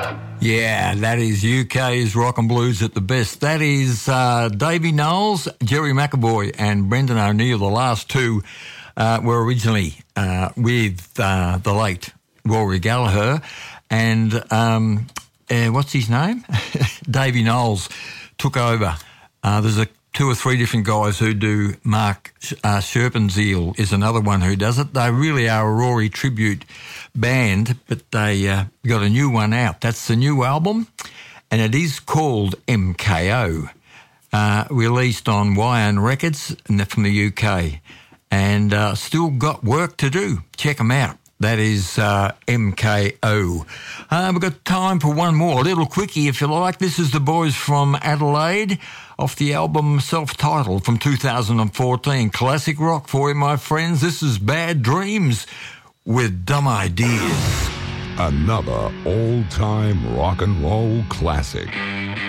Yeah, that is UK's rock and blues at the best. That is Davey Knowles, Jerry McAvoy and Brendan O'Neill. The last two were originally with the late Rory Gallagher and what's his name? Davey Knowles took over. There's two or three different guys who do. Mark Sherpenzeel is another one who does it. They really are a Rory tribute band, but they got a new one out. That's the new album, and it is called MKO, released on YN Records from the UK, and still got work to do. Check them out. That is MKO. We've got time for one more, a little quickie if you like. This is the boys from Adelaide off the album Self-Titled from 2014. Classic rock for you, my friends. This is Bad Dreams with Dumb Ideas. Another all-time rock and roll classic.